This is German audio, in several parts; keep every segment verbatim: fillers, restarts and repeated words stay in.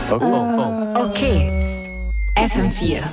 Oh, oh, oh. Okay. F M vier.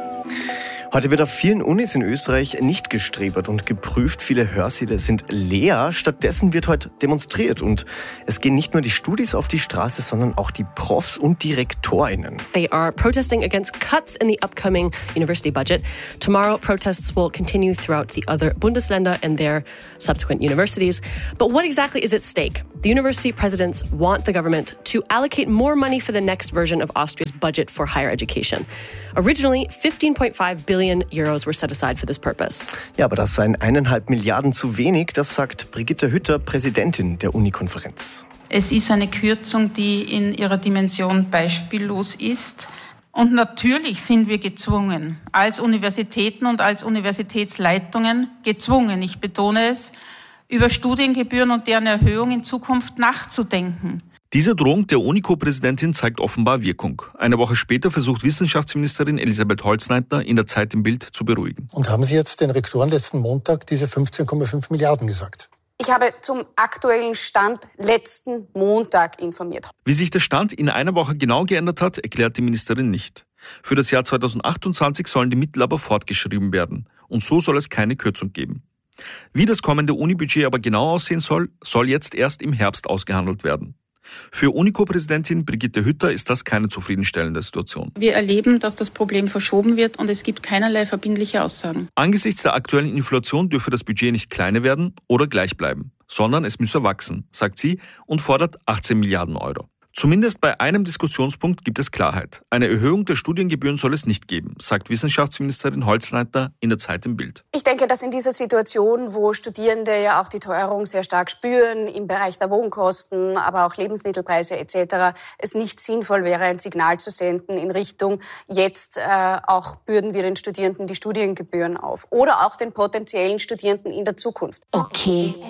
Heute wird auf vielen Unis in Österreich nicht gestrebert und geprüft. Viele Hörsäle sind leer. Stattdessen wird heute demonstriert. Und es gehen nicht nur die Studis auf die Straße, sondern auch die Profs und die RektorInnen. They are protesting against cuts in the upcoming university budget. Tomorrow, protests will continue throughout the other Bundesländer and their subsequent universities. But what exactly is at stake? The university presidents want the government to allocate more money for the next version of Austria's budget for higher education. Originally, fifteen point five billion Euros were set aside for this purpose. Ja, aber das seien eineinhalb Milliarden zu wenig, das sagt Brigitte Hütter, Präsidentin der Uni-Konferenz. Es ist eine Kürzung, die in ihrer Dimension beispiellos ist. Und natürlich sind wir gezwungen, als Universitäten und als Universitätsleitungen gezwungen, ich betone es, über Studiengebühren und deren Erhöhung in Zukunft nachzudenken. Diese Drohung der UNICO-Präsidentin zeigt offenbar Wirkung. Eine Woche später versucht Wissenschaftsministerin Elisabeth Holzleitner in der Zeit im Bild zu beruhigen. Und haben Sie jetzt den Rektoren letzten Montag diese fünfzehn Komma fünf Milliarden gesagt? Ich habe zum aktuellen Stand letzten Montag informiert. Wie sich der Stand in einer Woche genau geändert hat, erklärt die Ministerin nicht. Für das Jahr zweitausendachtundzwanzig sollen die Mittel aber fortgeschrieben werden. Und so soll es keine Kürzung geben. Wie das kommende Uni-Budget aber genau aussehen soll, soll jetzt erst im Herbst ausgehandelt werden. Für UNICO-Präsidentin Brigitte Hütter ist das keine zufriedenstellende Situation. Wir erleben, dass das Problem verschoben wird und es gibt keinerlei verbindliche Aussagen. Angesichts der aktuellen Inflation dürfe das Budget nicht kleiner werden oder gleich bleiben, sondern es müsse wachsen, sagt sie und fordert achtzehn Milliarden Euro. Zumindest bei einem Diskussionspunkt gibt es Klarheit. Eine Erhöhung der Studiengebühren soll es nicht geben, sagt Wissenschaftsministerin Holzleitner in der Zeit im Bild. Ich denke, dass in dieser Situation, wo Studierende ja auch die Teuerung sehr stark spüren, im Bereich der Wohnkosten, aber auch Lebensmittelpreise et cetera, es nicht sinnvoll wäre, ein Signal zu senden in Richtung, jetzt äh, auch bürden wir den Studierenden die Studiengebühren auf oder auch den potenziellen Studierenden in der Zukunft. Okay,